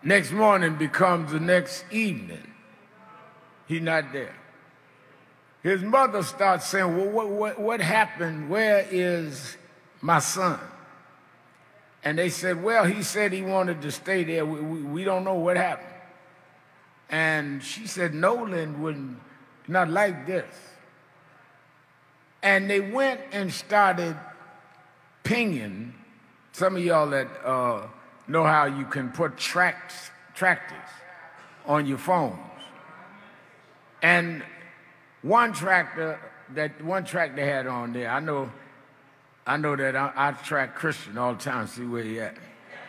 Next morning becomes the next evening. He's not there. His mother starts saying, well, what happened? Where is my son? And they said, well, he said he wanted to stay there. We don't know what happened. And she said, Nolan would not like this. And they went and started pinging. Some of y'all that know how you can put tractors on your phones. And one track they had on there, I know that I track Christian all the time, see where he at.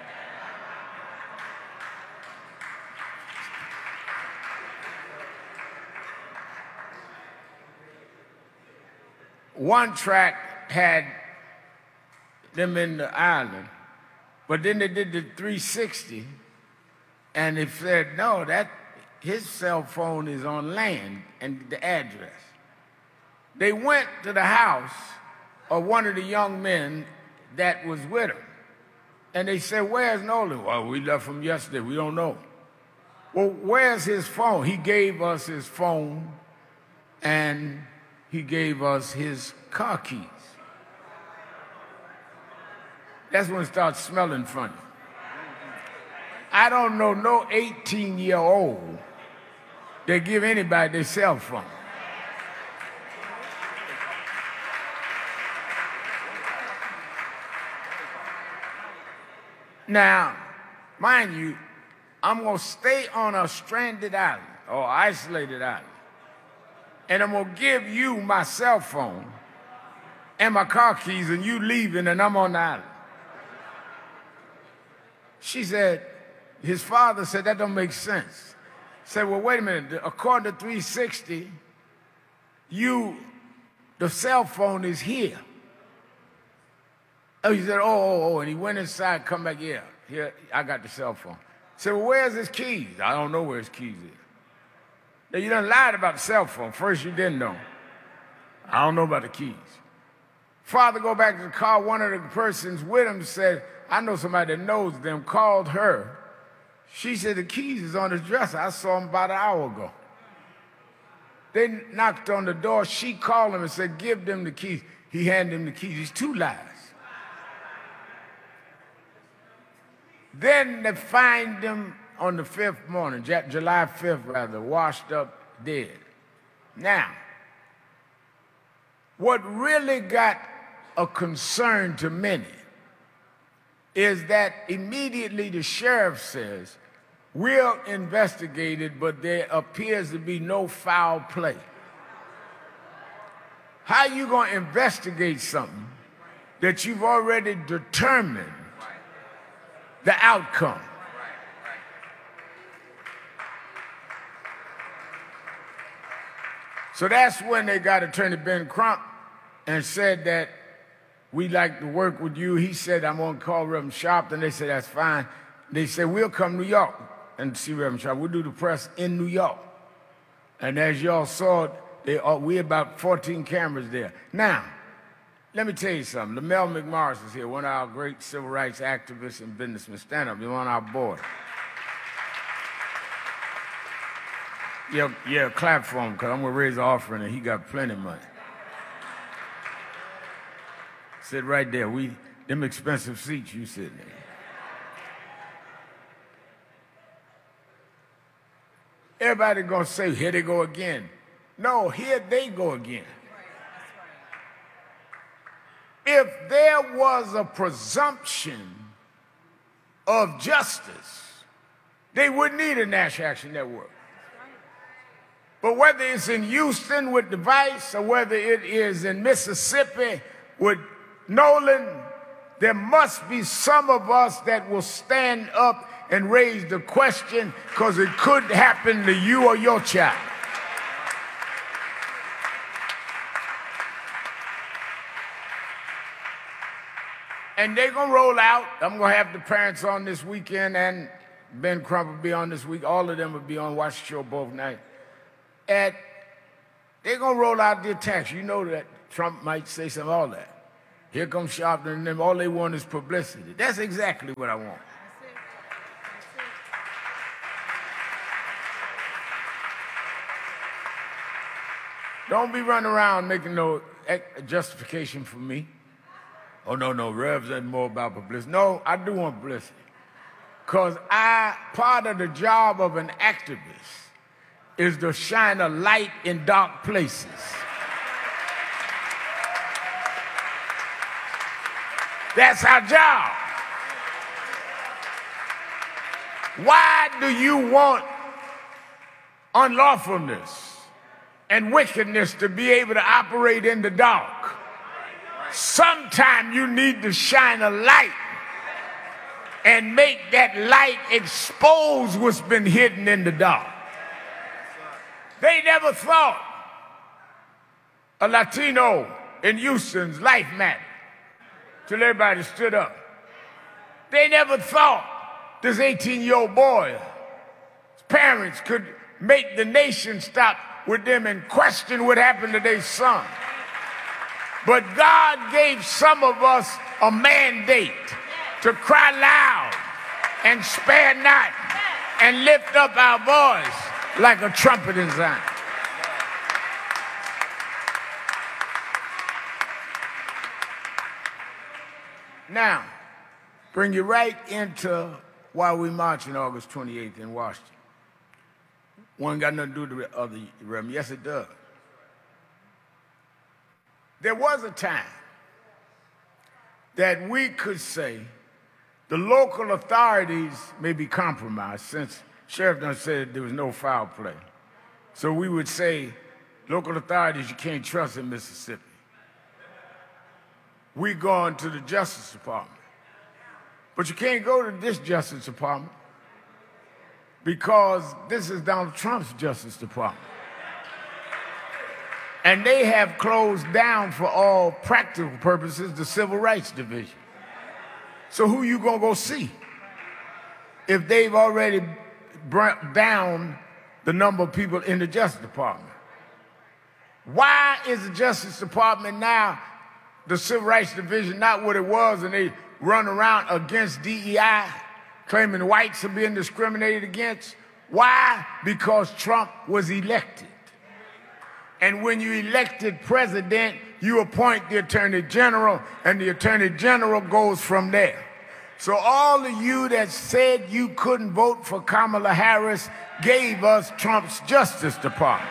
One track had them in the island, but then they did the 360, and they said, no, that his cell phone is on land and the address. They went to the house of one of the young men that was with him, and they said, where's Nolan? Well, we left him yesterday. We don't know. Well, where's his phone? He gave us his phone, and he gave us his car keys. That's when it starts smelling funny. I don't know no 18-year-old that give anybody their cell phone. Now, mind you, I'm going to stay on a stranded island or isolated island. And I'm going to give you my cell phone and my car keys, and you leaving, and I'm on the island. She said, his father said, that don't make sense. Said, well, wait a minute. According to 360, the cell phone is here. Oh, he said, oh, and he went inside, come back, here, I got the cell phone. Said, well, where's his keys? I don't know where his keys is. Now, you done lied about the cell phone. First, you didn't know. I don't know about the keys. Father go back to the car. One of the persons with him said, I know somebody that knows them, called her. She said, the keys is on the dresser. I saw them about an hour ago. They knocked on the door. She called him and said, give them the keys. He handed him the keys. He's two lies. Then they find him on the 5th morning, July 5th rather, washed up, dead. Now, what really got a concern to many is that immediately the sheriff says, we'll investigate it, but there appears to be no foul play. How you going to investigate something that you've already determined the outcome? So that's when they got Attorney Ben Crump and said that we'd like to work with you. He said, I'm going to call Reverend Sharpton. They said, that's fine. They said, we'll come to New York and see Reverend Sharpton. We'll do the press in New York. And as y'all saw, we about 14 cameras there. Now, let me tell you something. Lamel McMorris is here, one of our great civil rights activists and businessmen. Stand up. He's on our board. Yeah, clap for him, because I'm going to raise the offering, and he got plenty of money. Sit right there. Them expensive seats you sitting in. Everybody going to say, here they go again. No, here they go again. If there was a presumption of justice, they wouldn't need a National Action Network. But whether it's in Houston with the Vice or whether it is in Mississippi with Nolan, there must be some of us that will stand up and raise the question, because it could happen to you or your child. And they're going to roll out. I'm going to have the parents on this weekend, and Ben Crump will be on this week. All of them will be on, watch the show both nights. And they're going to roll out the attacks. You know that Trump might say some of all that. Here comes Sharpton and them. All they want is publicity. That's exactly what I want. Don't be running around making no justification for me. Oh, no, Revs ain't more about publicity. No, I do want publicity. Because part of the job of an activist is to shine a light in dark places. That's our job. Why do you want unlawfulness and wickedness to be able to operate in the dark? Sometime you need to shine a light and make that light expose what's been hidden in the dark. They never thought a Latino in Houston's life mattered till everybody stood up. They never thought this 18-year-old boy's parents could make the nation stop with them and question what happened to their son. But God gave some of us a mandate to cry loud and spare not and lift up our voice like a trumpet in Zion. Now, bring you right into why we marching August 28th in Washington. One got nothing to do with the other, Reverend. Yes, it does. There was a time that we could say the local authorities may be compromised, since Sheriff done said there was no foul play. So we would say local authorities you can't trust in Mississippi. We going to the Justice Department. But you can't go to this Justice Department because this is Donald Trump's Justice Department. And they have closed down for all practical purposes the Civil Rights Division. So who you gonna go see if they've already brought down the number of people in the Justice Department? Why is the Justice Department now, the Civil Rights Division, not what it was, and they run around against DEI, claiming whites are being discriminated against? Why? Because Trump was elected. And when you elected president, you appoint the Attorney General, and the Attorney General goes from there. So all of you that said you couldn't vote for Kamala Harris gave us Trump's Justice Department.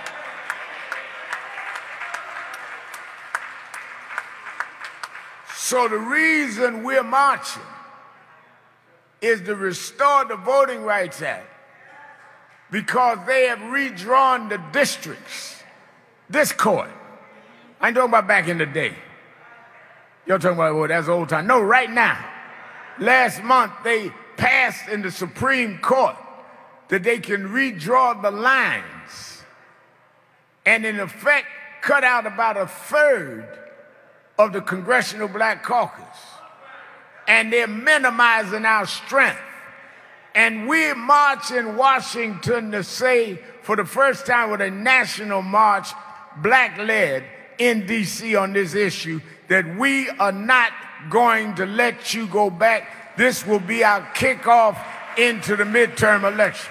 So the reason we're marching is to restore the Voting Rights Act, because they have redrawn the districts. This court, I ain't talking about back in the day. You're talking about, well, that's old time. No, right now. Last month, they passed in the Supreme Court that they can redraw the lines and, in effect, cut out about a third of the Congressional Black Caucus. And they're minimizing our strength. And we march in Washington to say, for the first time with a national march, black-led, in D.C. on this issue, that we are not going to let you go back. This will be our kickoff into the midterm election.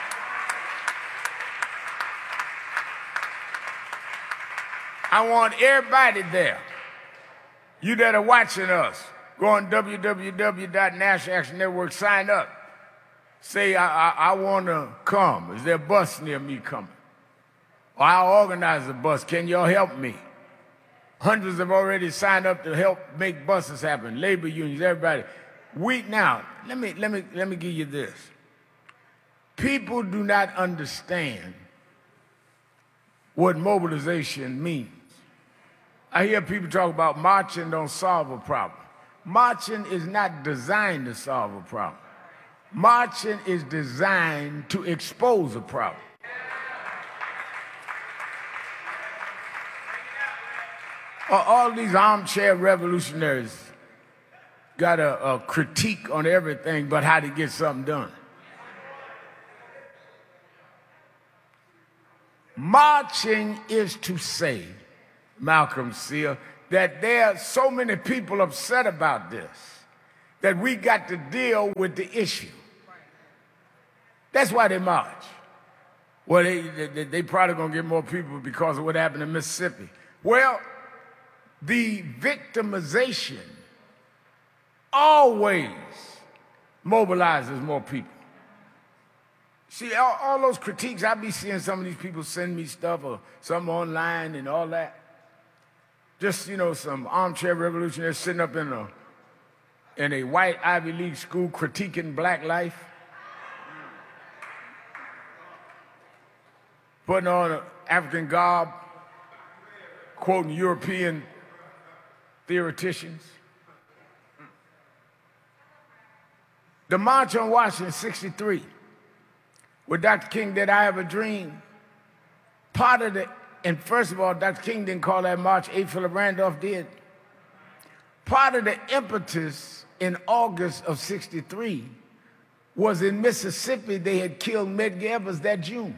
I want everybody there. You that are watching us, go on www.National Action Network, sign up. Say, I want to come. Is there a bus near me coming? Or I'll organize a bus. Can y'all help me? Hundreds have already signed up to help make buses happen. Labor unions, everybody. Now, let me give you this. People do not understand what mobilization means. I hear people talk about marching don't solve a problem. Marching is not designed to solve a problem. Marching is designed to expose a problem. All these armchair revolutionaries got a critique on everything but how to get something done. Marching is to say, Malcolm Sear, that there are so many people upset about this that we got to deal with the issue. That's why they march. Well, they probably going to get more people because of what happened in Mississippi. Well, the victimization always mobilizes more people. See, all those critiques, I be seeing some of these people send me stuff or something online and all that. Just, some armchair revolutionaries sitting up in a white Ivy League school critiquing black life. Putting on an African garb, quoting European theoreticians. The March on Washington, 63, where Dr. King did I Have a Dream, and first of all, Dr. King didn't call that march, A. Philip Randolph did. Part of the impetus in August of 63 was in Mississippi, they had killed Medgar Evers that June.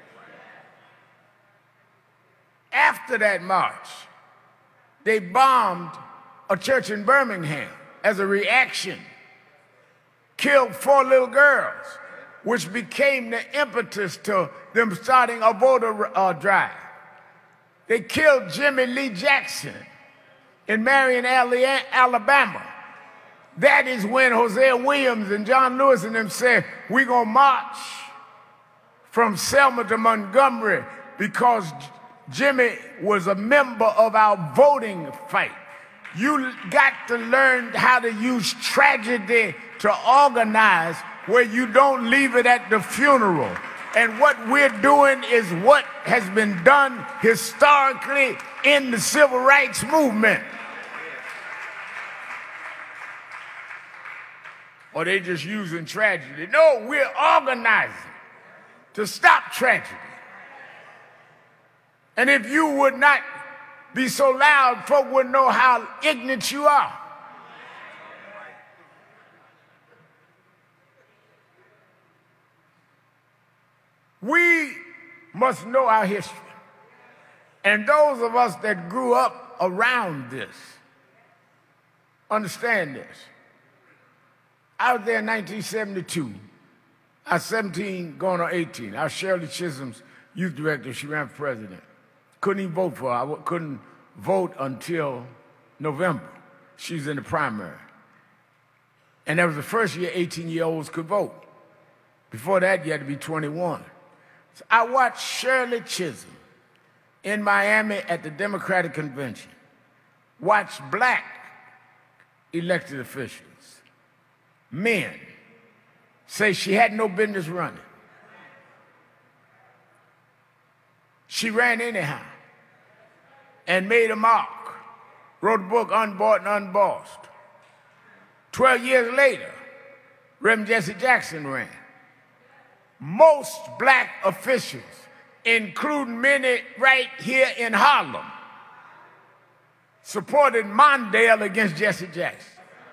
After that march, they bombed a church in Birmingham as a reaction, killed 4 little girls, which became the impetus to them starting a voter drive. They killed Jimmy Lee Jackson in Marion, Alabama. That is when Hosea Williams and John Lewis and them said, we're going to march from Selma to Montgomery because Jimmy was a member of our voting fight. You got to learn how to use tragedy to organize where you don't leave it at the funeral. And what we're doing is what has been done historically in the civil rights movement. Or they just using tragedy. No, we're organizing to stop tragedy. And if you would not be so loud, folk would know how ignorant you are. We must know our history. And those of us that grew up around this understand this. I was there in 1972. I was 17 going on 18. I was Shirley Chisholm's youth director. She ran for president. Couldn't even vote for her. I couldn't vote until November. She was in the primary. And that was the first year 18-year-olds could vote. Before that, you had to be 21. So I watched Shirley Chisholm in Miami at the Democratic Convention, watch black elected officials, men, say she had no business running. She ran anyhow and made a mark, wrote a book, Unbought and Unbossed. 12 years later, Reverend Jesse Jackson ran. Most black officials, including many right here in Harlem, supported Mondale against Jesse Jackson.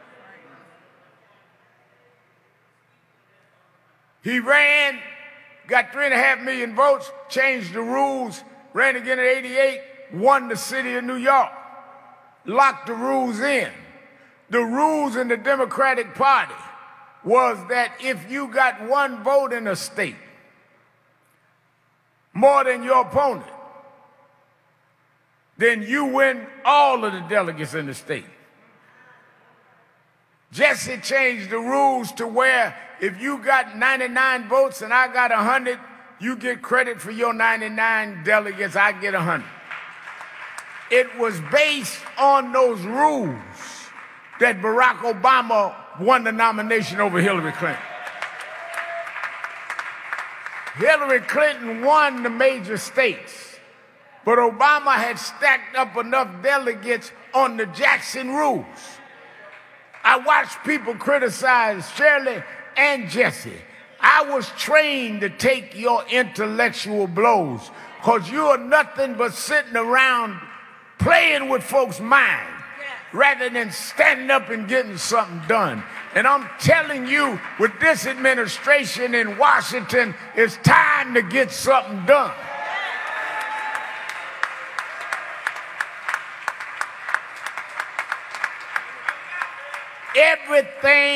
He ran, got 3.5 million votes, changed the rules, ran again in '88, won the city of New York, locked the rules in. The rules in the Democratic Party was that if you got one vote in a state, more than your opponent, then you win all of the delegates in the state. Jesse changed the rules to where if you got 99 votes and I got 100, you get credit for your 99 delegates, I get 100. It was based on those rules that Barack Obama won the nomination over Hillary Clinton. Hillary Clinton won the major states, but Obama had stacked up enough delegates on the Jackson rules. I watched people criticize Shirley and Jesse. I was trained to take your intellectual blows because you are nothing but sitting around playing with folks' minds rather than standing up and getting something done. And I'm telling you, with this administration in Washington, it's time to get something done.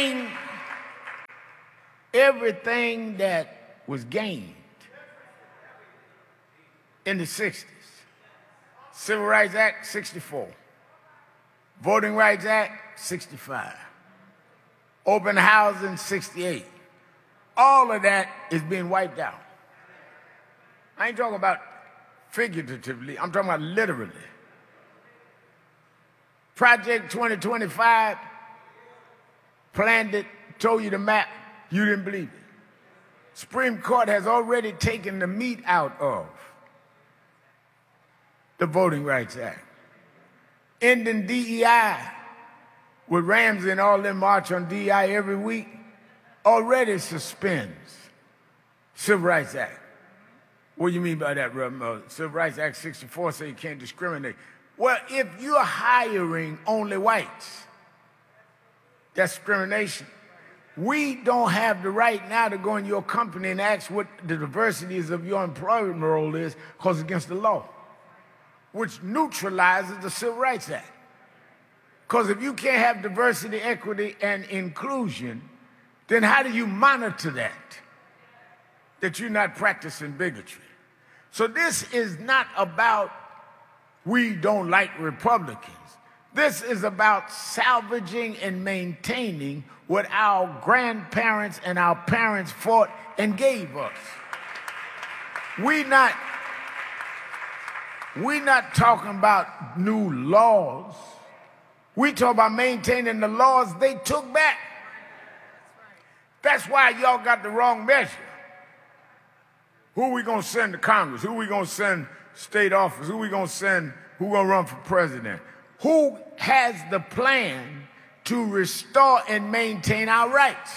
Everything that was gained in the 60s. Civil Rights Act, 64. Voting Rights Act, 65. Open housing, 68. All of that is being wiped out. I ain't talking about figuratively, I'm talking about literally. Project 2025, planned it, told you the map, you didn't believe it. Supreme Court has already taken the meat out of the Voting Rights Act. Ending DEI, with Ramsey and all them march on DEI every week, already suspends Civil Rights Act. What do you mean by that, Civil Rights Act 64 says you can't discriminate. Well, if you're hiring only whites, that's discrimination. We don't have the right now to go in your company and ask what the diversities of your employment role is, because it's against the law, which neutralizes the Civil Rights Act. Because if you can't have diversity, equity, and inclusion, then how do you monitor that you're not practicing bigotry? So this is not about we don't like Republicans. This is about salvaging and maintaining what our grandparents and our parents fought and gave us. We're not talking about new laws. We talk about maintaining the laws they took back. That's why y'all got the wrong measure. Who we gonna send to Congress? Who we gonna send state office? Who we gonna send? Who gonna run for president? Who has the plan to restore and maintain our rights?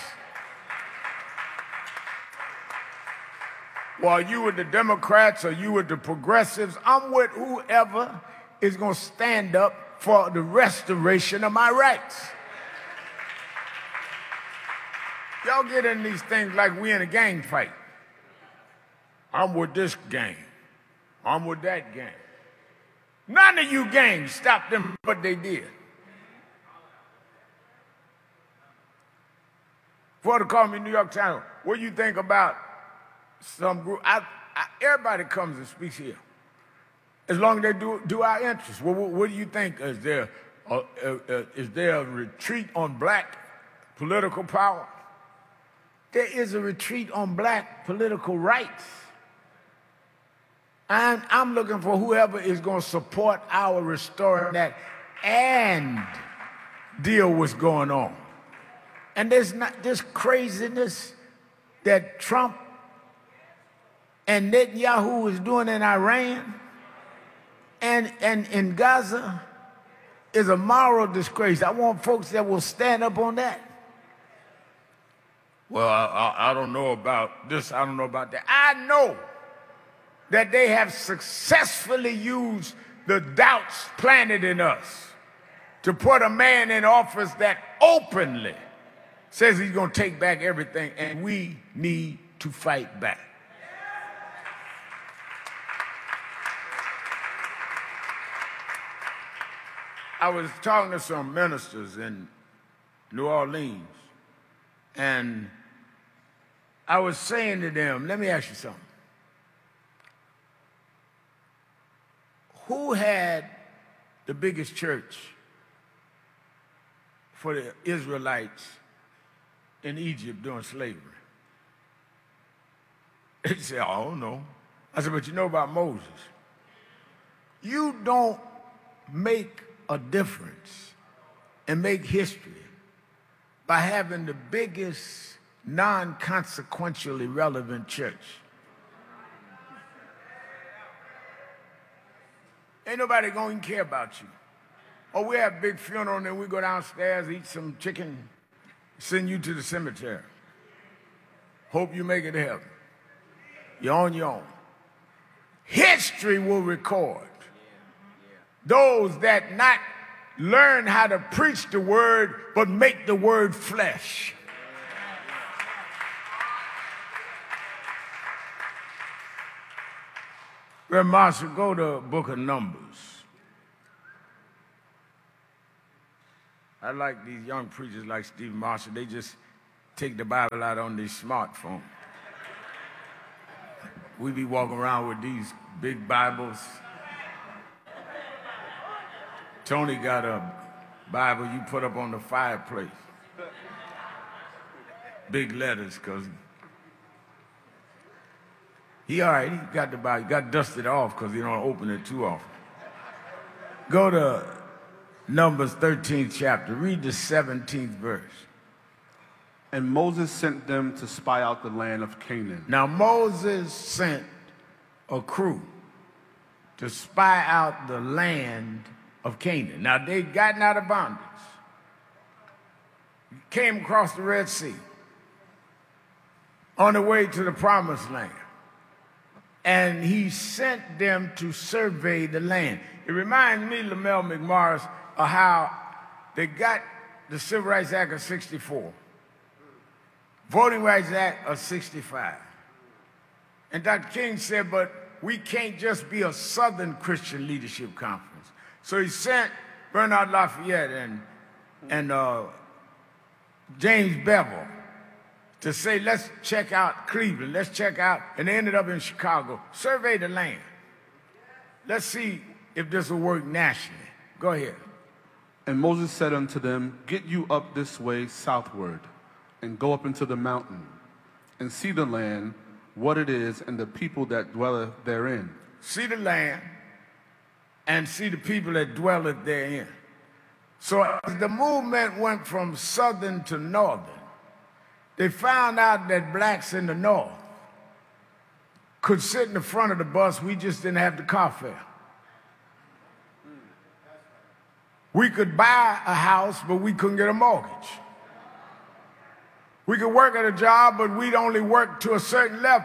Well, you with the Democrats or you with the progressives, I'm with whoever is gonna stand up for the restoration of my rights. Y'all get in these things like we in a gang fight. I'm with this gang. I'm with that gang. None of you gangs stopped them what they did. Before they called me New York Times, what do you think about some group? Everybody comes and speaks here, as long as they do our interests. What do you think? Is there a retreat on black political power? There is a retreat on black political rights. And I'm looking for whoever is going to support our restoring that and deal with what's going on. And there's not this craziness that Trump and Netanyahu is doing in Iran and in Gaza is a moral disgrace. I want folks that will stand up on that. Well, I don't know about this, I don't know about that. I know that they have successfully used the doubts planted in us to put a man in office that openly says he's going to take back everything, and we need to fight back. I was talking to some ministers in New Orleans, and I was saying to them, let me ask you something. Who had the biggest church for the Israelites in Egypt during slavery? They said, I don't know. I said, but you know about Moses. You don't make a difference and make history by having the biggest non-consequential irrelevant church. Ain't nobody going to care about you. Or we have a big funeral and then we go downstairs, eat some chicken, send you to the cemetery. Hope you make it to heaven. You're on your own. History will record those that not learn how to preach the word, but make the word flesh. Reverend Marshall, go to the book of Numbers. I like these young preachers like Steve Marshall. They just take the Bible out on their smartphone. we be walking around with these big Bibles. Tony got a Bible you put up on the fireplace. Big letters, because he all right, he got the Bible. He got dusted off because he don't open it too often. Go to Numbers 13th chapter. Read the 17th verse. And Moses sent them to spy out the land of Canaan. Now Moses sent a crew to spy out the land of Canaan. Now they'd gotten out of bondage, came across the Red Sea, on the way to the promised land. And he sent them to survey the land. It reminds me, Lamel McMorris, of how they got the Civil Rights Act of 64, Voting Rights Act of 65. And Dr. King said, but we can't just be a Southern Christian Leadership Conference. So he sent Bernard Lafayette and James Bevel to say, let's check out Cleveland, let's check out, and they ended up in Chicago. Survey the land. Let's see if this will work nationally. Go ahead. And Moses said unto them, get you up this way southward, and go up into the mountain, and see the land, what it is, and the people that dwelleth therein. See the land, and see the people that dwelleth therein. So as the movement went from southern to northern, they found out that blacks in the north could sit in the front of the bus. We just didn't have the car fare. We could buy a house, but we couldn't get a mortgage. We could work at a job, but we'd only work to a certain level.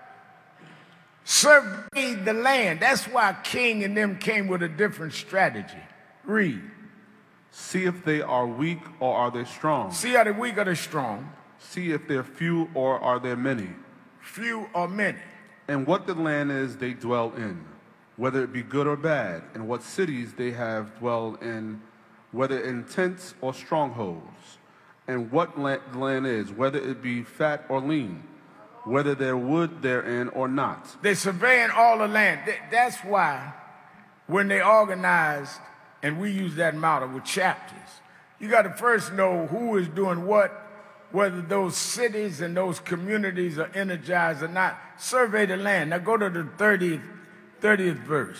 Survey the land. That's why King and them came with a different strategy. Read. See if they are weak or are they strong. See are they weak or they strong. See if they're few or are there many. Few or many. And what the land is they dwell in, whether it be good or bad, and what cities they have dwelled in, whether in tents or strongholds, and what the land is, whether it be fat or lean, whether there wood therein or not. They're surveying all the land. That's why when they organized, and we use that model with chapters, you got to first know who is doing what, whether those cities and those communities are energized or not. Survey the land. Now go to the 30th verse.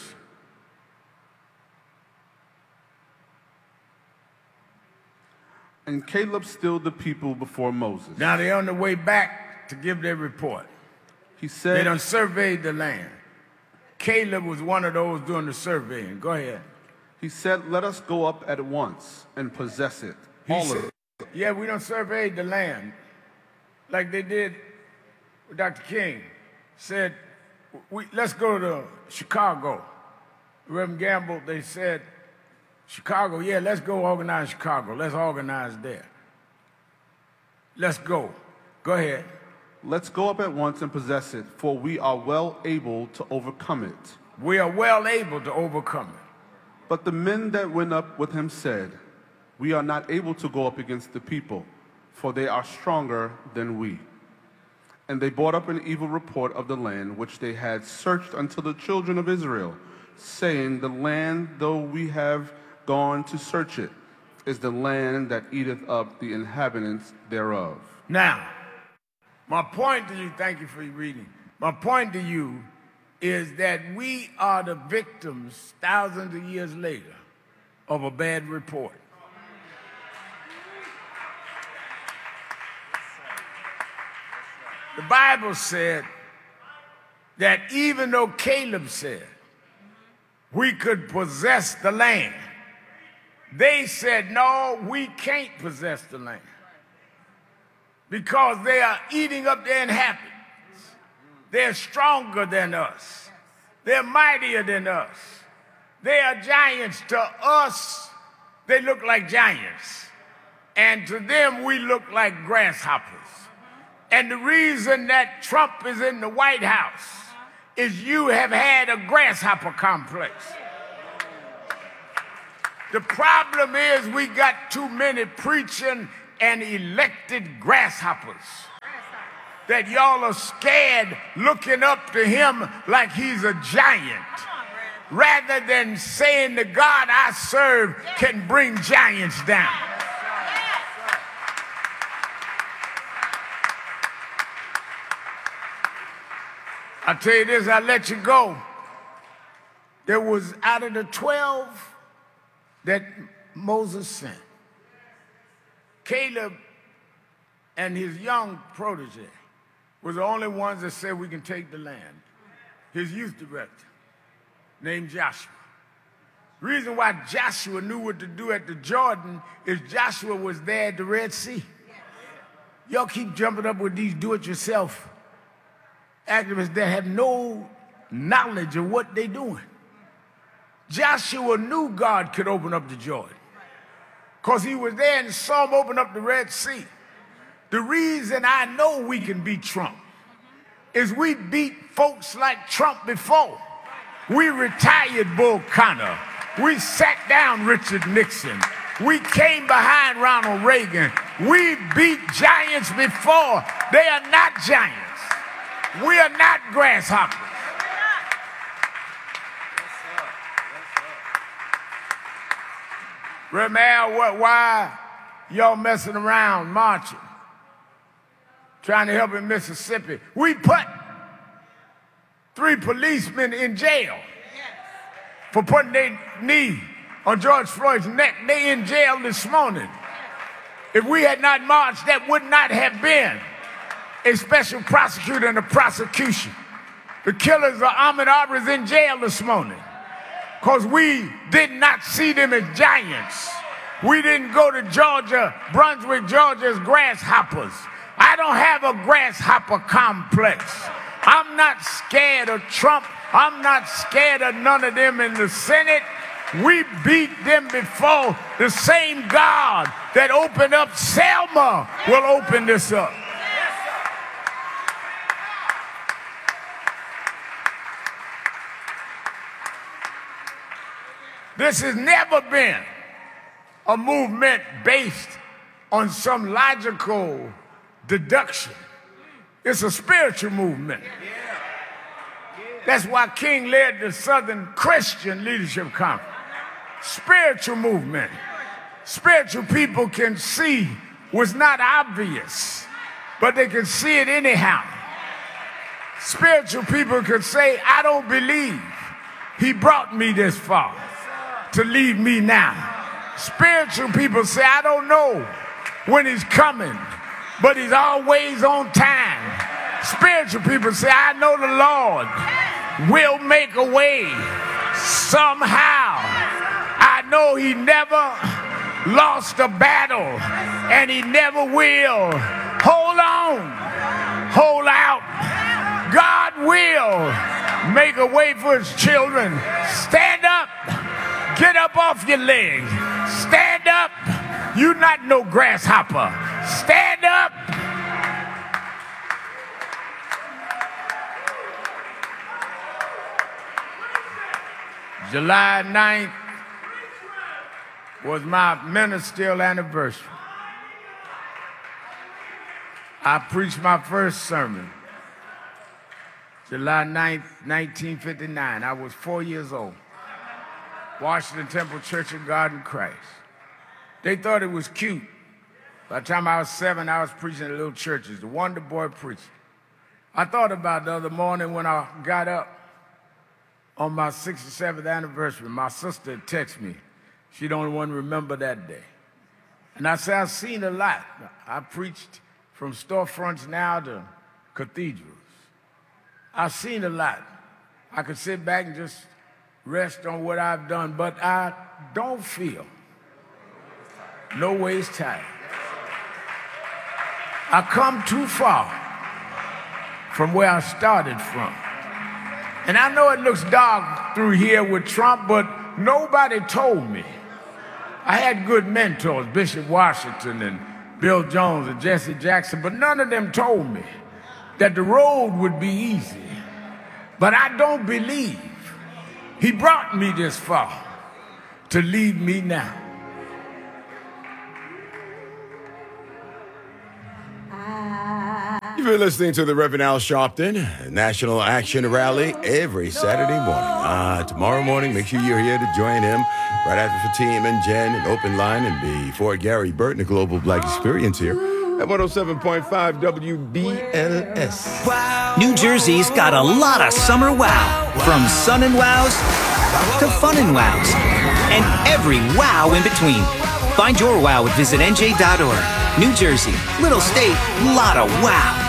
And Caleb stilled the people before Moses. Now they're on the way back to give their report. He said, they done surveyed the land. Caleb was one of those doing the surveying. Go ahead. He said, let us go up at once and possess it. All of it. Yeah, we done surveyed the land like they did with Dr. King. Said, let's go to Chicago. Reverend Gamble, they said, Chicago, yeah, let's go organize Chicago. Let's organize there. Let's go. Go ahead. Let's go up at once and possess it, for we are well able to overcome it. We are well able to overcome it. But the men that went up with him said, we are not able to go up against the people, for they are stronger than we. And they brought up an evil report of the land which they had searched unto the children of Israel, saying, the land, though we have gone to search it, is the land that eateth up the inhabitants thereof. Now, my point to you, thank you for your reading. My point to you is that we are the victims, thousands of years later, of a bad report. The Bible said that even though Caleb said we could possess the land, they said, no, we can't possess the land because they are eating up their inhabitants. They're stronger than us. They're mightier than us. They are giants. To us, they look like giants. And to them, we look like grasshoppers. And the reason that Trump is in the White House is you have had a grasshopper complex. The problem is we got too many preaching and elected grasshoppers. that y'all are scared looking up to him like he's a giant, rather than saying the God I serve can bring giants down. I tell you this, I let you go. There was out of the 12 that Moses sent, Caleb and his young protege were the only ones that said we can take the land. His youth director, named Joshua. The reason why Joshua knew what to do at the Jordan is Joshua was there at the Red Sea. Y'all keep jumping up with these do-it-yourself activists that have no knowledge of what they're doing. Joshua knew God could open up the Jordan because he was there and saw him open up the Red Sea. The reason I know we can beat Trump is we beat folks like Trump before. We retired Bull Connor. We sat down Richard Nixon. We came behind Ronald Reagan. We beat giants before. They are not giants. We are not grasshoppers. Remember why y'all messing around marching, trying to help in Mississippi? We put 3 policemen in jail for putting their knee on George Floyd's neck. They in jail this morning. If we had not marched, that would not have been a special prosecutor and a prosecution. The killers of Ahmaud Arbery is in jail this morning because we did not see them as giants. We didn't go to Georgia, Brunswick, Georgia as grasshoppers. I don't have a grasshopper complex. I'm not scared of Trump. I'm not scared of none of them in the Senate. We beat them before. The same God that opened up Selma will open this up. This has never been a movement based on some logical deduction. It's a spiritual movement. That's why King led the Southern Christian Leadership Conference. Spiritual movement. Spiritual people can see what's not obvious, but they can see it anyhow. Spiritual people can say, I don't believe he brought me this far to leave me now. Spiritual people say, I don't know when he's coming, but he's always on time. Spiritual people say, I know the Lord will make a way somehow. I know he never lost a battle, and he never will. Hold on, hold out. God will make a way for his children. Stand up. Get up off your legs. Stand up. You're not no grasshopper. Stand up. July 9th was my ministerial anniversary. I preached my first sermon. July 9th, 1959. I was 4 years old. Washington Temple Church of God in Christ. They thought it was cute. By the time I was 7, I was preaching in little churches, the Wonder Boy preacher. I thought about the other morning when I got up on my 67th anniversary. My sister texted me. She the only one remember that day. And I said, I've seen a lot. I preached from storefronts now to cathedrals. I've seen a lot. I could sit back and just rest on what I've done, but I don't feel no ways tired. I come too far from where I started from. And I know it looks dark through here with Trump, but nobody told me. I had good mentors, Bishop Washington and Bill Jones and Jesse Jackson, but none of them told me that the road would be easy. But I don't believe he brought me this far to leave me now. You've been listening to the Reverend Al Sharpton National Action Rally every Saturday morning. Tomorrow morning, make sure you're here to join him right after Fatim and Jen and Open Line and before Gary Burton, the Global Black Experience here at 107.5 WBLS. Wow. New Jersey's got a lot of summer wow. From sun and wows to fun and wows. And every wow in between. Find your wow at visitnj.org. New Jersey, little state, lot of wow.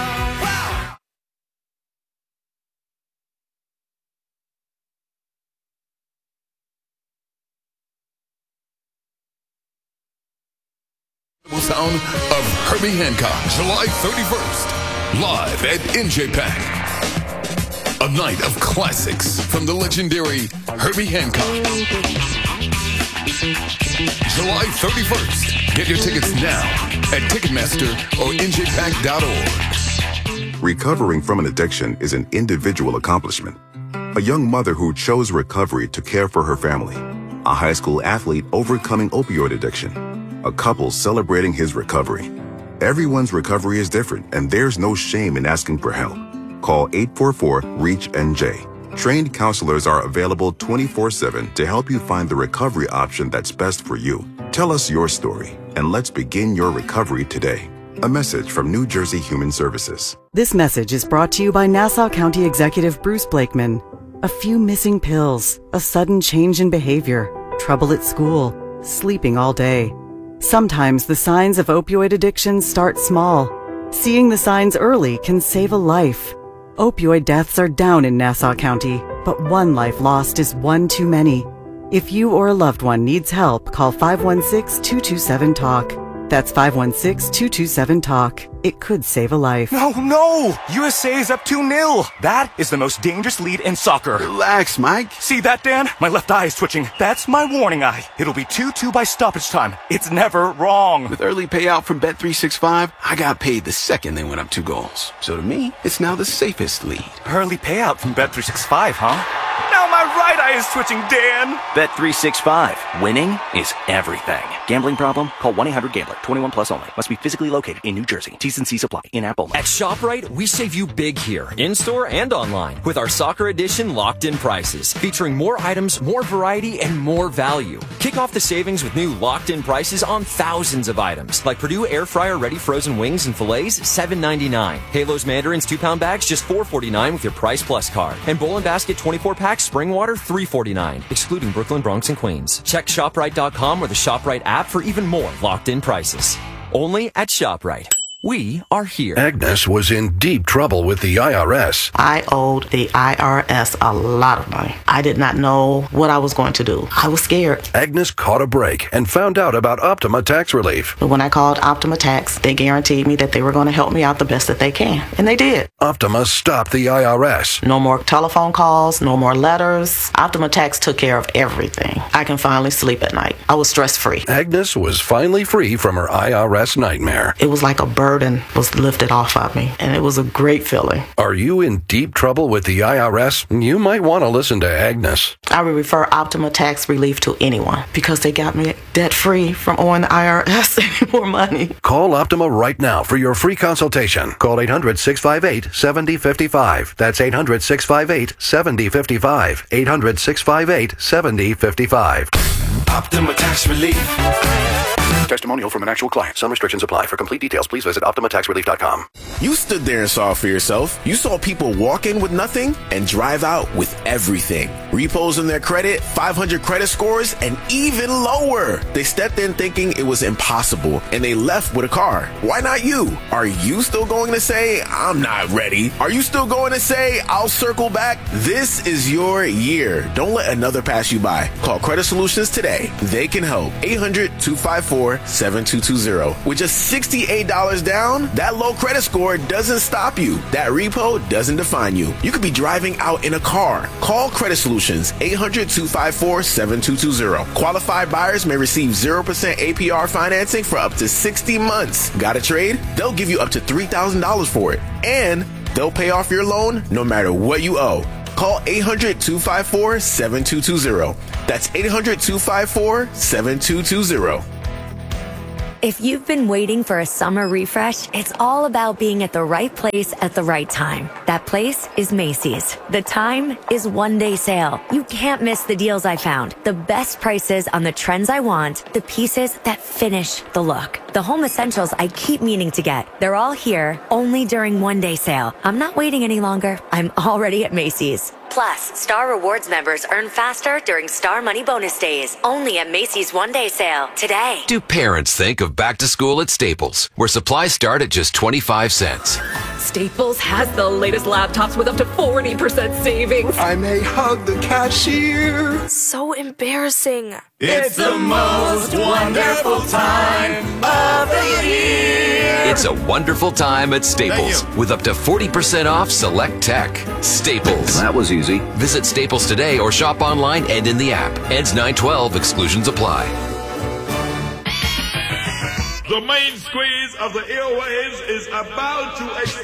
Sound of Herbie Hancock, July 31st, live at NJPAC. A night of classics from the legendary Herbie Hancock. July 31st. Get your tickets now at Ticketmaster or NJPAC.org. Recovering from an addiction is an individual accomplishment. A young mother who chose recovery to care for her family. A high school athlete overcoming opioid addiction. A couple celebrating his recovery. Everyone's recovery is different, and there's no shame in asking for help. Call 844-REACH-NJ. Trained counselors are available 24/7 to help you find the recovery option that's best for you. Tell us your story, and let's begin your recovery today. A message from New Jersey Human Services. This message is brought to you by Nassau County Executive Bruce Blakeman. A few missing pills, a sudden change in behavior, trouble at school, sleeping all day. Sometimes the signs of opioid addiction start small. Seeing the signs early can save a life. Opioid deaths are down in Nassau County, but one life lost is one too many. If you or a loved one needs help, call 516-227-TALK. That's 516-227-TALK. It could save a life. No! USA is up 2-0. That is the most dangerous lead in soccer. Relax, Mike. See that, Dan? My left eye is twitching. That's my warning eye. It'll be 2-2 by stoppage time. It's never wrong. With early payout from Bet365, I got paid the second they went up 2 goals. So to me, it's now the safest lead. Early payout from Bet365, huh? Now my right eye is twitching, Dan. Bet365. Winning is everything. Gambling problem? Call 1-800-GAMBLER. 21 plus only. Must be physically located in New Jersey. T's and C's apply. In-app only. At ShopRite, we save you big here, in-store and online, with our Soccer Edition locked-in prices, featuring more items, more variety, and more value. Kick off the savings with new locked-in prices on thousands of items, like Purdue Air Fryer Ready Frozen Wings and Fillets, $7.99. Halo's Mandarins 2-pound bags, just $4.49 with your Price Plus card. And Bowl and Basket 24-pack Spring Water, $3.49, excluding Brooklyn, Bronx, and Queens. Check ShopRite.com or the ShopRite app for even more locked-in prices. Only at ShopRite. We are here. Agnes was in deep trouble with the IRS. I owed the IRS a lot of money. I did not know what I was going to do. I was scared. Agnes caught a break and found out about Optima Tax Relief. But when I called Optima Tax, they guaranteed me that they were going to help me out the best that they can. And they did. Optima stopped the IRS. No more telephone calls, no more letters. Optima Tax took care of everything. I can finally sleep at night. I was stress-free. Agnes was finally free from her IRS nightmare. It was like a burden was lifted off of me, and it was a great feeling. Are you in deep trouble with the IRS? You might want to listen to Agnes. I would refer Optima Tax Relief to anyone because they got me debt-free from owing the IRS any more money. Call Optima right now for your free consultation. Call 800-658-7055. That's 800-658-7055. 800-658-7055. Optima Tax Relief. Testimonial from an actual client. Some restrictions apply. For complete details, please visit OptimaTaxRelief.com. You stood there and saw for yourself. You saw people walk in with nothing and drive out with everything. Repos in their credit, 500 credit scores, and even lower. They stepped in thinking it was impossible, and they left with a car. Why not you? Are you still going to say, I'm not ready? Are you still going to say, I'll circle back? This is your year. Don't let another pass you by. Call Credit Solutions today. They can help. 800-254-7220. With just $68 down, that low credit score doesn't stop you. That repo doesn't define you. You could be driving out in a car. Call Credit Solutions, 800-254-7220. Qualified buyers may receive 0% APR financing for up to 60 months. Got a trade? They'll give you up to $3,000 for it. And they'll pay off your loan no matter what you owe. Call 800-254-7220. That's 800-254-7220. If you've been waiting for a summer refresh, it's all about being at the right place at the right time. That place is Macy's. The time is one-day sale. You can't miss the deals I found. The best prices on the trends I want, the pieces that finish the look. The home essentials I keep meaning to get. They're all here, only during one-day sale. I'm not waiting any longer. I'm already at Macy's. Plus, Star Rewards members earn faster during Star Money Bonus Days. Only at Macy's one-day sale today. Do parents think of back to school at Staples, where supplies start at just 25 cents? Staples has the latest laptops with up to 40% savings. I may hug the cashier. So embarrassing. It's the most wonderful time of the year. It's a wonderful time at Staples with up to 40% off select tech. Staples. That was easy. Visit Staples today or shop online and in the app. Ends 9/12. Exclusions apply. The main squeeze of the airwaves is about to